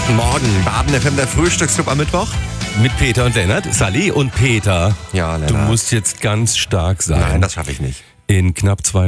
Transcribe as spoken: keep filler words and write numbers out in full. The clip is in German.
Guten Morgen, Baden F M, der Frühstücksclub am Mittwoch. Mit Peter und Lennart. Sally und Peter. Ja, Lennart. Du musst jetzt ganz stark sein. Nein, das schaffe ich nicht. In knapp zwei